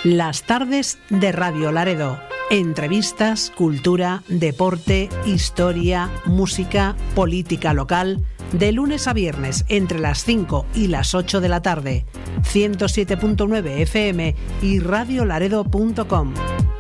Las tardes de Radio Laredo. Entrevistas, cultura, deporte, historia, música, política local. De lunes a viernes entre las 5 y las 8 de la tarde. 107.9 FM y radiolaredo.com.